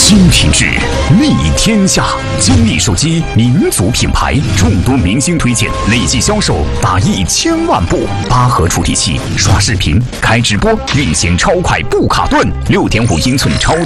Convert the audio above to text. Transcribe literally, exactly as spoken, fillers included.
新品质，立天下。金立手机民族品牌，众多明星推荐，累计销售达一千万部。八核处理器，刷视频、开直播，运行超快不卡顿，六点五英寸超。